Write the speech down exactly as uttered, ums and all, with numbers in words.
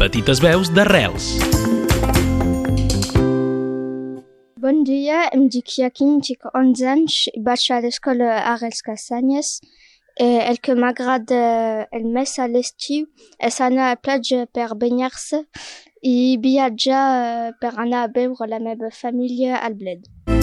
Petites veus d'arrels. Bon dia, em dic Joaquim, tinc onze anys i vaig a l'escola Arrels Castanyes. Eh, el que m'agrada el més a l'estiu és anar a la platja per banyar-se i viatjar per anar a veure la meva família al bled.